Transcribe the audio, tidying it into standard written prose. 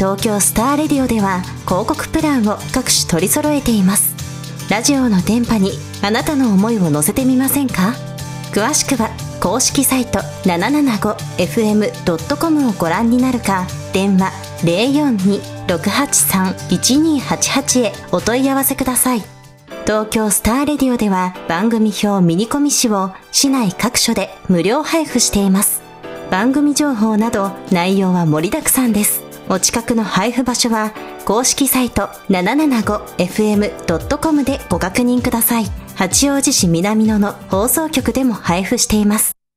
東京スターレディオでは広告プランを各種取り揃えています。ラジオの電波にあなたの思いを乗せてみませんか？詳しくは公式サイト 775fm.com をご覧になるか、電話 042-683-1288 へお問い合わせください。東京スターレディオでは番組表ミニコミ誌を市内各所で無料配布しています。番組情報など内容は盛りだくさんです。お近くの配布場所は公式サイト 775fm.com でご確認ください。八王子市南野の放送局でも配布しています。